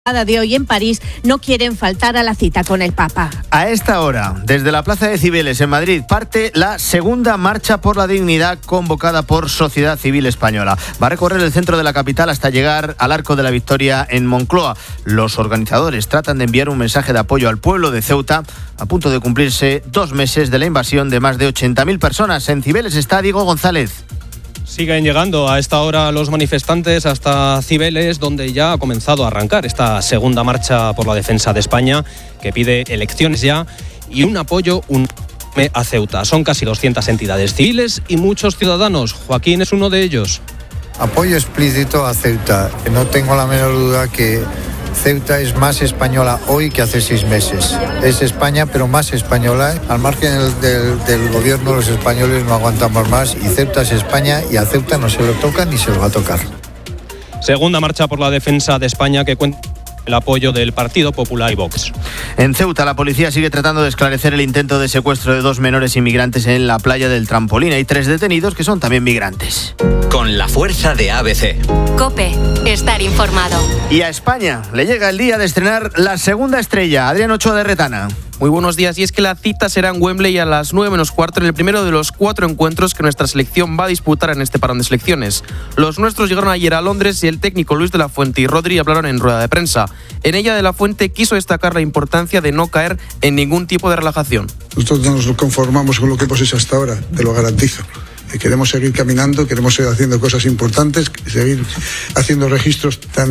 de hoy en París no quieren faltar a la cita con el Papa. A esta hora, desde la Plaza de Cibeles en Madrid, parte la segunda marcha por la dignidad convocada por Sociedad Civil Española. Va a recorrer el centro de la capital hasta llegar al Arco de la Victoria en Moncloa. Los organizadores tratan de enviar un mensaje de apoyo al pueblo de Ceuta, a punto de cumplirse 2 meses de la invasión de más de 80.000 personas. En Cibeles está Diego González. Siguen llegando a esta hora los manifestantes hasta Cibeles, donde ya ha comenzado a arrancar esta segunda marcha por la defensa de España, que pide elecciones ya y un apoyo a Ceuta. Son casi 200 entidades civiles y muchos ciudadanos. Joaquín es uno de ellos. Apoyo explícito a Ceuta. No tengo la menor duda que Ceuta es más española hoy que hace 6 meses. Es España, pero más española. Al margen del gobierno, los españoles no aguantamos más y Ceuta es España y a Ceuta no se lo toca ni se lo va a tocar. Segunda marcha por la defensa de España que cuenta el apoyo del Partido Popular y Vox. En Ceuta, la policía sigue tratando de esclarecer el intento de secuestro de 2 menores inmigrantes en la playa del Trampolín. Hay 3 detenidos que son también migrantes. Con la fuerza de ABC. COPE, estar informado. Y a España le llega el día de estrenar la segunda estrella. Adrián Ochoa de Retana. Muy buenos días, y es que la cita será en Wembley a las 9 menos cuarto en el primero de los 4 encuentros que nuestra selección va a disputar en este parón de selecciones. Los nuestros llegaron ayer a Londres y el técnico Luis de la Fuente y Rodri hablaron en rueda de prensa. En ella de la Fuente quiso destacar la importancia de no caer en ningún tipo de relajación. Nosotros no nos conformamos con lo que hemos hecho hasta ahora, te lo garantizo. Queremos seguir caminando, queremos seguir haciendo cosas importantes, seguir haciendo registros tan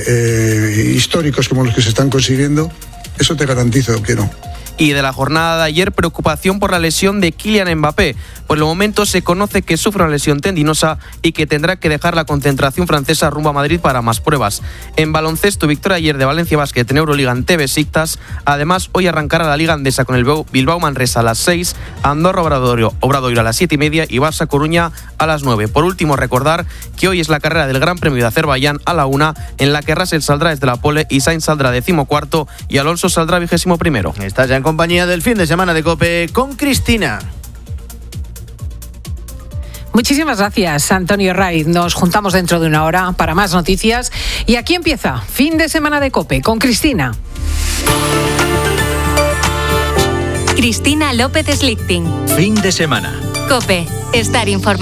históricos como los que se están consiguiendo. Eso te garantizo que no. Y de la jornada de ayer, preocupación por la lesión de Kylian Mbappé. Por el momento se conoce que sufre una lesión tendinosa y que tendrá que dejar la concentración francesa rumbo a Madrid para más pruebas. En baloncesto, victoria ayer de Valencia Basket en Euroliga ante Besiktas. Además, hoy arrancará la Liga Andesa con el Bilbao Manresa a las 6, Andorra Obradoiro a las 7:30 y Barça Coruña a las 9. Por último, recordar que hoy es la carrera del Gran Premio de Azerbaiyán a la 1, en la que Russell saldrá desde la pole y Sainz saldrá 14º y Alonso saldrá 21º. Estás ya en compañía del fin de semana de COPE con Cristina. Muchísimas gracias, Antonio Raiz. Nos juntamos dentro de una hora para más noticias. Y aquí empieza Fin de Semana de COPE con Cristina. Cristina López Slichting. Fin de semana. COPE, estar informado.